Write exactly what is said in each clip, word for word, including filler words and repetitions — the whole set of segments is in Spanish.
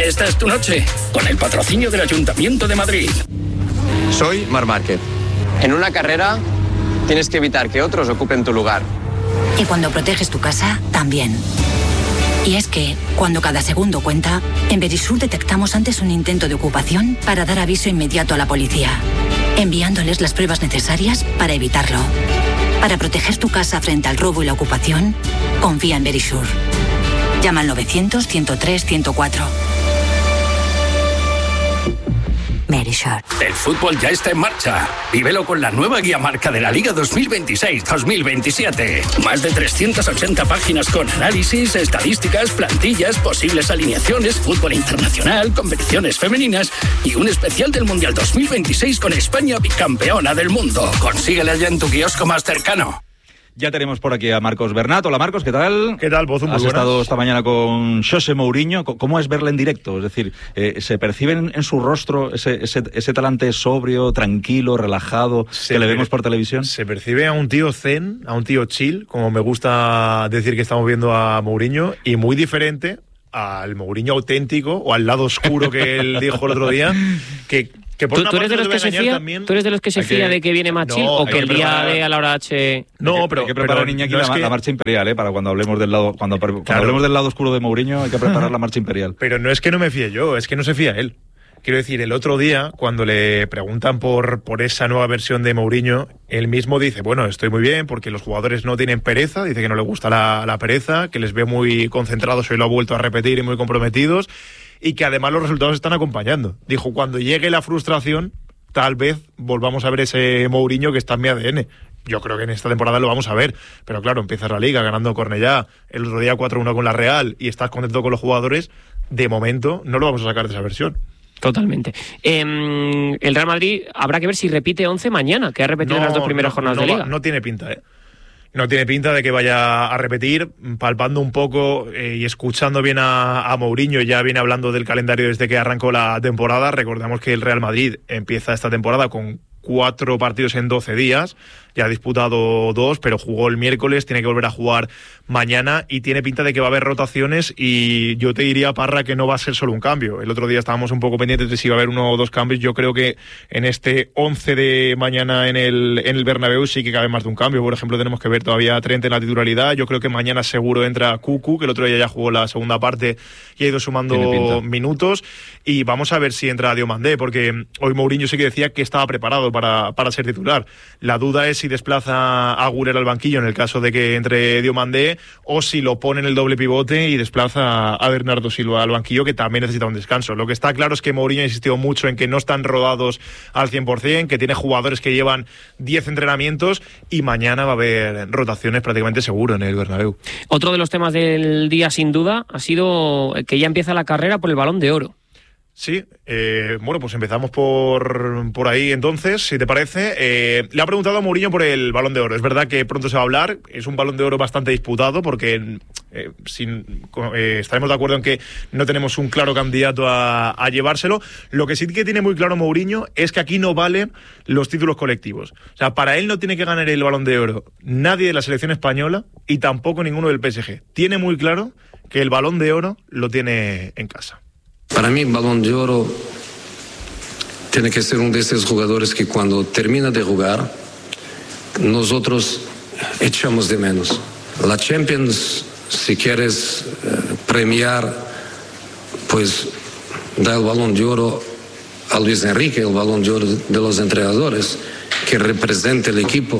Esta es tu noche, con el patrocinio del Ayuntamiento de Madrid. Soy Marc Márquez. En una carrera tienes que evitar que otros ocupen tu lugar. Y cuando proteges tu casa, también. Y es que, cuando cada segundo cuenta, en Verisur detectamos antes un intento de ocupación para dar aviso inmediato a la policía, enviándoles las pruebas necesarias para evitarlo. Para proteger tu casa frente al robo y la ocupación, confía en Verisur. Llama al novecientos, ciento tres, ciento cuatro. Verisur. El fútbol ya está en marcha. Vívelo con la nueva guía marca de la Liga dos mil veintiséis dos mil veintisiete. Más de trescientas ochenta páginas con análisis, estadísticas, plantillas, posibles alineaciones, fútbol internacional, competiciones femeninas y un especial del Mundial dos mil veintiséis con España bicampeona del mundo. Consíguela ya en tu kiosco más cercano. Ya tenemos por aquí a Marcos Bernat. Hola Marcos, ¿qué tal? ¿Qué tal, Bozo? Muy Has buenas. estado esta mañana con José Mourinho. ¿Cómo es verle en directo? Es decir, eh, ¿se percibe en, en su rostro ese, ese, ese talante sobrio, tranquilo, relajado se que le vemos por televisión? Se percibe a un tío zen, a un tío chill, como me gusta decir que estamos viendo a Mourinho, y muy diferente al Mourinho auténtico o al lado oscuro que él dijo el otro día, que... Que por ¿Tú, una tú eres de parte los que no te se voy a engañar fía? también. ¿Tú eres de los que se Hay fía que- de que viene más No, chill o hay que que el día preparar- de a la hora H... No, hay que, pero hay que preparar, pero Iñaki, no la, es que- la marcha imperial, ¿eh? Para cuando hablemos del lado, cuando, cuando Claro. hablemos del lado oscuro de Mourinho, hay que preparar la marcha imperial. Pero no es que no me fíe yo, es que no se fía él. Quiero decir, el otro día, cuando le preguntan por, por esa nueva versión de Mourinho, él mismo dice, bueno, estoy muy bien porque los jugadores no tienen pereza, dice que no le gusta la, la pereza, que les ve muy concentrados, hoy lo ha vuelto a repetir, y muy comprometidos, y que además los resultados están acompañando. Dijo, cuando llegue la frustración, tal vez volvamos a ver ese Mourinho que está en mi A D N. Yo creo que en esta temporada lo vamos a ver, pero claro, empiezas la Liga ganando Cornellá, el otro día cuatro uno con la Real y estás contento con los jugadores, de momento no lo vamos a sacar de esa versión. Totalmente. Eh, el Real Madrid habrá que ver si repite once mañana, que ha repetido en las dos primeras no, jornadas no de va- Liga. No tiene pinta, ¿eh? No tiene pinta de que vaya a repetir, palpando un poco eh, y escuchando bien a, a Mourinho, ya viene hablando del calendario desde que arrancó la temporada. Recordamos que el Real Madrid empieza esta temporada con cuatro partidos en doce días, ya ha disputado dos, pero jugó el miércoles, tiene que volver a jugar mañana y tiene pinta de que va a haber rotaciones, y yo te diría, Parra, que no va a ser solo un cambio. El otro día estábamos un poco pendientes de si iba a haber uno o dos cambios. Yo creo que en este once de mañana en el, en el Bernabéu sí que cabe más de un cambio. Por ejemplo, tenemos que ver todavía a Trent en la titularidad. Yo creo que mañana seguro entra Cucu, que el otro día ya jugó la segunda parte y ha ido sumando minutos, y vamos a ver si entra Diomandé, porque hoy Mourinho sí que decía que estaba preparado para, para ser titular. La duda es si desplaza a Güler al banquillo en el caso de que entre Diomandé, o si lo pone en el doble pivote y desplaza a Bernardo Silva al banquillo, que también necesita un descanso. Lo que está claro es que Mourinho ha insistido mucho en que no están rodados al cien por ciento, que tiene jugadores que llevan diez entrenamientos, y mañana va a haber rotaciones prácticamente seguro en el Bernabéu. Otro de los temas del día, sin duda, ha sido que ya empieza la carrera por el Balón de Oro. Sí, eh, bueno, pues empezamos por, por ahí entonces, si te parece. Eh, le ha preguntado a Mourinho por el Balón de Oro. Es verdad que pronto se va a hablar, es un Balón de Oro bastante disputado porque eh, sin, eh, estaremos de acuerdo en que no tenemos un claro candidato a, a llevárselo. Lo que sí que tiene muy claro Mourinho es que aquí no valen los títulos colectivos. O sea, para él no tiene que ganar el Balón de Oro nadie de la selección española y tampoco ninguno del P S G. Tiene muy claro que el Balón de Oro lo tiene en casa. Para mí, Balón de Oro tiene que ser uno de esos jugadores que cuando termina de jugar, nosotros echamos de menos. La Champions, si quieres eh, premiar, pues da el Balón de Oro a Luis Enrique, el Balón de Oro de los entrenadores, que representa el equipo.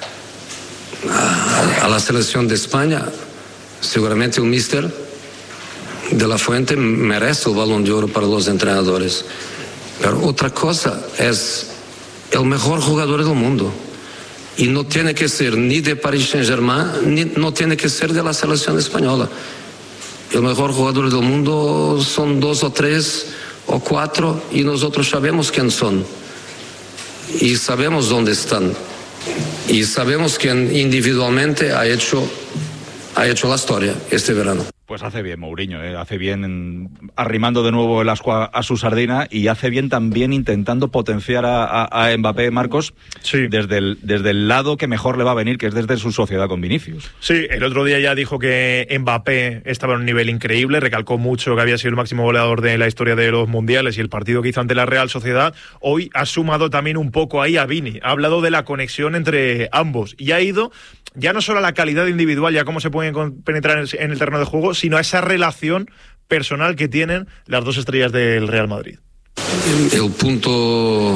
A, a la selección de España, seguramente el míster de la Fuente merece el Balón de Oro para los entrenadores. Pero otra cosa es el mejor jugador del mundo. Y no tiene que ser ni de Paris Saint-Germain, ni no tiene que ser de la selección española. El mejor jugador del mundo son dos o tres o cuatro y nosotros sabemos quién son. Y sabemos dónde están. Y sabemos quién individualmente ha hecho, ha hecho la historia este verano. Pues hace bien Mourinho, ¿eh? hace bien en, arrimando de nuevo el ascua a su sardina y hace bien también intentando potenciar a, a, a Mbappé, Marcos, sí. desde, el, desde el lado que mejor le va a venir, que es desde su sociedad con Vinicius. Sí, el otro día ya dijo que Mbappé estaba en un nivel increíble, recalcó mucho que había sido el máximo goleador de la historia de los mundiales y el partido que hizo ante la Real Sociedad. Hoy ha sumado también un poco ahí a Vini, ha hablado de la conexión entre ambos y ha ido ya no solo a la calidad individual, ya cómo se pueden penetrar en el terreno de juego, sino a esa relación personal que tienen las dos estrellas del Real Madrid. El punto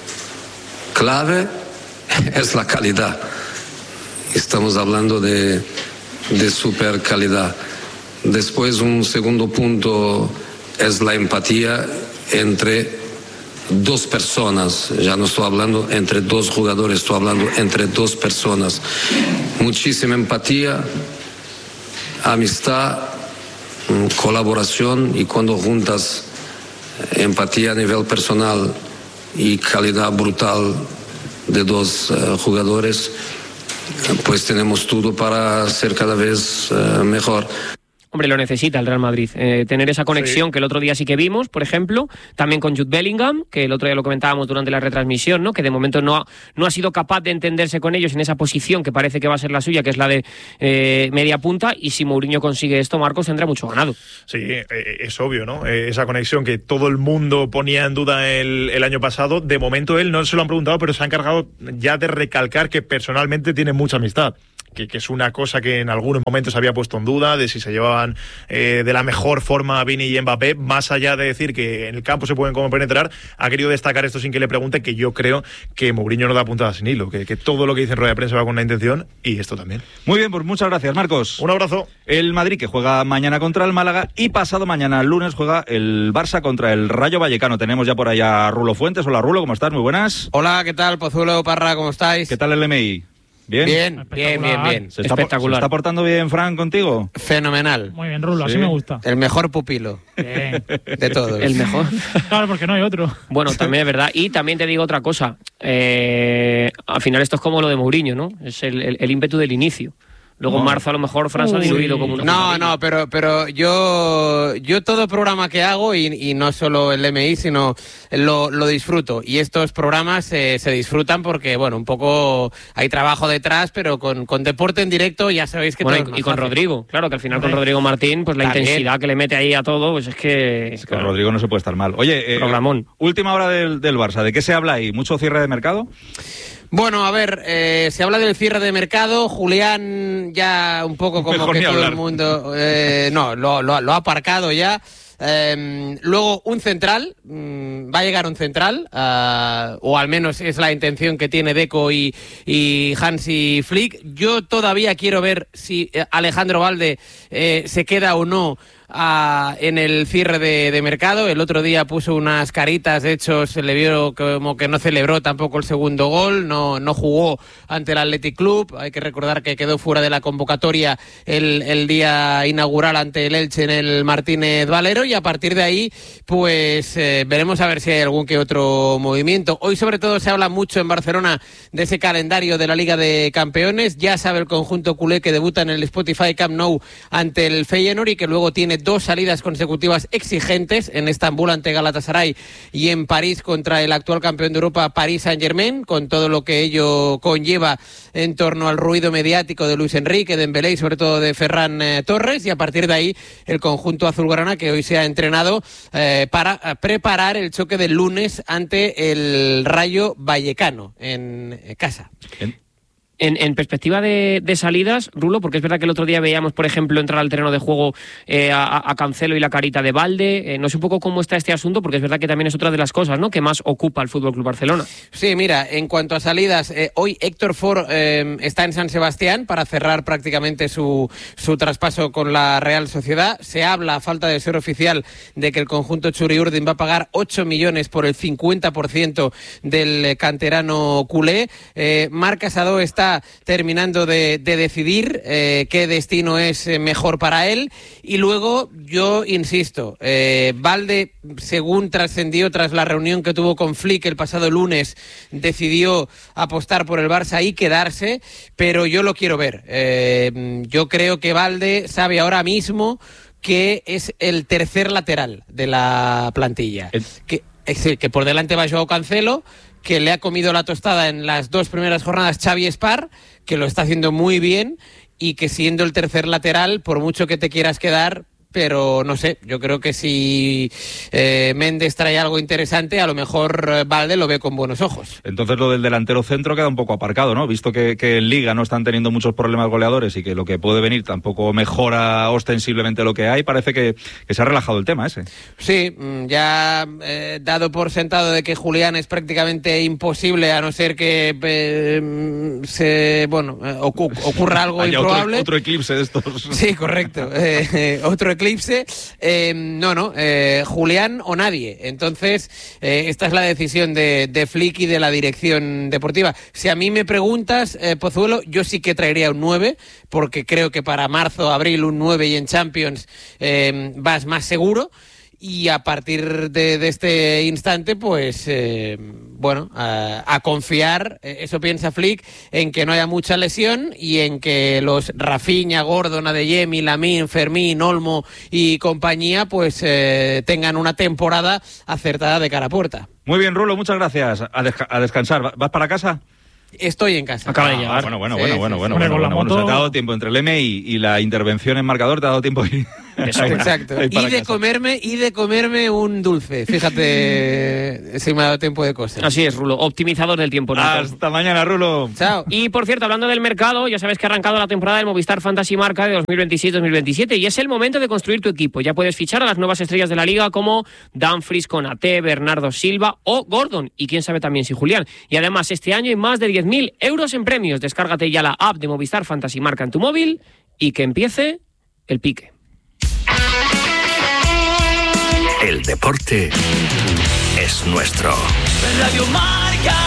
clave es la calidad. Estamos hablando de, de super calidad. Después, un segundo punto es la empatía entre dos personas, ya no estoy hablando entre dos jugadores, estoy hablando entre dos personas. Muchísima empatía, amistad, colaboración, y cuando juntas empatía a nivel personal y calidad brutal de dos uh, jugadores, pues tenemos todo para ser cada vez uh, mejor. Hombre, lo necesita el Real Madrid, eh, tener esa conexión sí. que el otro día sí que vimos, por ejemplo, también con Jude Bellingham, que el otro día lo comentábamos durante la retransmisión, ¿no? Que de momento no ha, no ha sido capaz de entenderse con ellos en esa posición que parece que va a ser la suya, que es la de eh, media punta, y si Mourinho consigue esto, Marcos, tendrá mucho ganado. Sí, eh, es obvio, ¿no? Eh, esa conexión que todo el mundo ponía en duda el, el año pasado, de momento él no se lo han preguntado, pero se ha encargado ya de recalcar que personalmente tiene mucha amistad. Que, que es una cosa que en algunos momentos había puesto en duda, de si se llevaban eh, de la mejor forma Vini y Mbappé, más allá de decir que en el campo se pueden como penetrar, ha querido destacar esto sin que le pregunte, que yo creo que Mourinho no da puntada sin hilo, que, que todo lo que dice en rueda de prensa va con una intención, y esto también. Muy bien, pues muchas gracias, Marcos. Un abrazo. El Madrid, que juega mañana contra el Málaga, y pasado mañana, el lunes, juega el Barça contra el Rayo Vallecano. Tenemos ya por allá a Rulo Fuentes. Hola, Rulo, ¿cómo estás? Muy buenas. Hola, ¿qué tal? Pozuelo, Parra, ¿cómo estáis? ¿Qué tal el M I? ¿Bien? Bien, bien, bien, bien. ¿Se está, Espectacular. ¿Se está portando bien Fran contigo? Fenomenal. Muy bien, Rulo, sí. Así me gusta. El mejor pupilo. Bien. De todos. El mejor. Claro, porque no hay otro. Bueno, también es verdad. Y también te digo otra cosa. Eh, al final esto es como lo de Mourinho, ¿no? Es el, el, el ímpetu del inicio. Luego en no. marzo a lo mejor Fran se ha diluido como una... No, no, pero pero yo yo todo programa que hago, y, y no solo el M I, sino lo, lo disfruto. Y estos programas eh, se disfrutan porque, bueno, un poco hay trabajo detrás, pero con, con deporte en directo ya sabéis que... Bueno, todo y, y con fácil. Rodrigo, claro, que al final con Rodrigo Martín, pues la También. intensidad que le mete ahí a todo, pues es que... Es que claro. Rodrigo no se puede estar mal. Oye, eh, Programón. última hora del, del Barça, ¿de qué se habla ahí? ¿Mucho cierre de mercado? Bueno, a ver, eh, se habla del cierre de mercado. Julián ya un poco como Mejor que todo hablar. el mundo... Eh, no, lo, lo, lo ha aparcado ya. Eh, luego un central, mmm, va a llegar un central, uh, o al menos es la intención que tiene Deco y, y Hansi Flick. Yo todavía quiero ver si Alejandro Balde eh, se queda o no A, en el cierre de, de mercado. El otro día puso unas caritas, de hecho se le vio como que no celebró tampoco el segundo gol, no, no jugó ante el Athletic Club. Hay que recordar que quedó fuera de la convocatoria el, el día inaugural ante el Elche en el Martínez Valero, y a partir de ahí pues eh, veremos a ver si hay algún que otro movimiento. Hoy sobre todo se habla mucho en Barcelona de ese calendario de la Liga de Campeones. Ya sabe el conjunto culé que debuta en el Spotify Camp Nou ante el Feyenoord y que luego tiene dos salidas consecutivas exigentes, en Estambul ante Galatasaray y en París contra el actual campeón de Europa, Paris Saint-Germain, con todo lo que ello conlleva en torno al ruido mediático de Luis Enrique, de Dembélé y sobre todo de Ferran eh, Torres. Y a partir de ahí el conjunto azulgrana, que hoy se ha entrenado eh, para preparar el choque del lunes ante el Rayo Vallecano en eh, casa. ¿En? En, en perspectiva de, de salidas, Rulo, porque es verdad que el otro día veíamos, por ejemplo, entrar al terreno de juego eh, a, a Cancelo y la carita de Balde. Eh, no sé un poco cómo está este asunto, porque es verdad que también es otra de las cosas, ¿no?, que más ocupa el F C Barcelona. Sí, mira, en cuanto a salidas, eh, hoy Héctor Ford eh, está en San Sebastián para cerrar prácticamente su, su traspaso con la Real Sociedad. Se habla, a falta de ser oficial, de que el conjunto Churiurdin va a pagar ocho millones por el cincuenta por ciento del canterano culé. Eh, Marc Casado está terminando de, de decidir eh, qué destino es mejor para él. Y luego, yo insisto, eh, Balde, según trascendió tras la reunión que tuvo con Flick el pasado lunes, decidió apostar por el Barça y quedarse, pero yo lo quiero ver. Eh, yo creo que Balde sabe ahora mismo que es el tercer lateral de la plantilla. El... Que, es decir, que por delante va Joao Cancelo, que le ha comido la tostada en las dos primeras jornadas Xavi Espar, que lo está haciendo muy bien, y que siendo el tercer lateral, por mucho que te quieras quedar, pero no sé, yo creo que si eh, Méndez trae algo interesante, a lo mejor eh, Valde lo ve con buenos ojos. Entonces lo del delantero centro queda un poco aparcado, ¿no? Visto que, que en Liga no están teniendo muchos problemas goleadores y que lo que puede venir tampoco mejora ostensiblemente lo que hay, parece que, que se ha relajado el tema ese. Sí, ya eh, dado por sentado de que Julián es prácticamente imposible, a no ser que eh, se, bueno, eh, ocu ocurra algo improbable. Otro, otro eclipse de estos. Sí, correcto. Eh, eh, otro eclipse. Eh, no, no, eh, Julián o nadie. Entonces, eh, esta es la decisión de, de Flick y de la dirección deportiva. Si a mí me preguntas, eh, Pozuelo, yo sí que traería un nueve, porque creo que para marzo, abril, un nueve y en Champions eh, vas más seguro. Y a partir de, de este instante, pues, eh, bueno, a, a confiar, eso piensa Flick, en que no haya mucha lesión y en que los Rafinha, Gordon, Adeyemi, Lamine, Fermín, Olmo y compañía, pues, eh, tengan una temporada acertada de cara a puerta. Muy bien, Rulo, muchas gracias. A, desca a descansar. ¿Vas para casa? Estoy en casa. Acaba de llegar. Ah, bueno, bueno, sí, bueno, sí, bueno, sí, bueno, sí. bueno, Con la bueno, bueno, moto... se te ha dado tiempo entre el M y, y la intervención en marcador, te ha dado tiempo de ir. Exacto. Y de comerme, y de comerme un dulce. Fíjate si me ha dado tiempo de cosas. Así es, Rulo, optimizador del tiempo, ¿no? Hasta mañana, Rulo. Chao. Y por cierto, hablando del mercado, ya sabes que ha arrancado la temporada del Movistar Fantasy Marca de dos mil veintiséis dos mil veintisiete y es el momento de construir tu equipo. Ya puedes fichar a las nuevas estrellas de la liga como Dumfries, Konaté, Bernardo Silva o Gordon y quién sabe también si Julián. Y además este año hay más de diez mil euros en premios. Descárgate ya la app de Movistar Fantasy Marca en tu móvil y que empiece el pique. El deporte es nuestro. Radio Marca.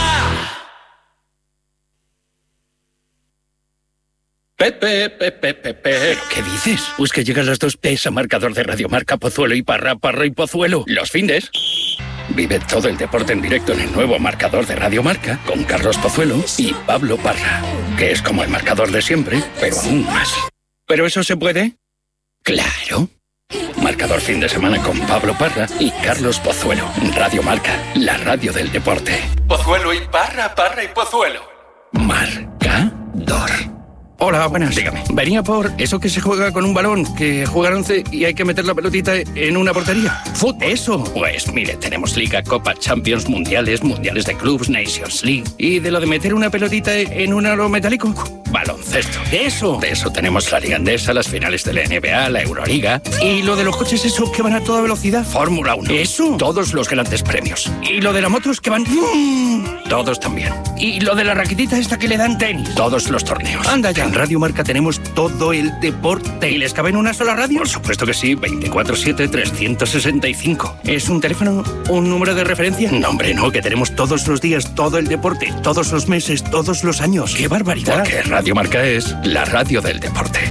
Pepe, Pepe, Pepe. ¿Qué dices? Pues que llegan las dos P's a marcador de Radio Marca, Pozuelo y Parra, Parra y Pozuelo. Los findes. Vive todo el deporte en directo en el nuevo marcador de Radio Marca con Carlos Pozuelo y Pablo Parra, que es como el marcador de siempre, pero aún más. ¿Pero eso se puede? ¡Claro! Marcador fin de semana con Pablo Parra y Carlos Pozuelo. Radio Marca, la radio del deporte. Pozuelo y Parra, Parra y Pozuelo. Marcador. Hola, buenas. Dígame. Venía por eso que se juega con un balón, que juegan once y hay que meter la pelotita en una portería. ¿Fútbol? Eso. Pues mire, tenemos Liga, Copa, Champions, Mundiales, Mundiales de Clubs, Nations League. ¿Y de lo de meter una pelotita en un aro metálico? Baloncesto. Eso. De eso tenemos la Liga Andesa, las finales de la N B A, la Euroliga. ¿Y lo de los coches esos que van a toda velocidad? Fórmula uno. Eso. Todos los grandes premios. ¿Y lo de las motos que van? Todos también. ¿Y lo de la raquetita esta que le dan tenis? Todos los torneos. Anda ya. En Radio Marca tenemos todo el deporte. ¿Y les cabe en una sola radio? Por supuesto que sí, veinticuatro siete, trescientos sesenta y cinco. ¿Es un teléfono? ¿Un número de referencia? No, hombre, no, que tenemos todos los días, todo el deporte, todos los meses, todos los años. ¡Qué barbaridad! Porque Radio Marca es la radio del deporte.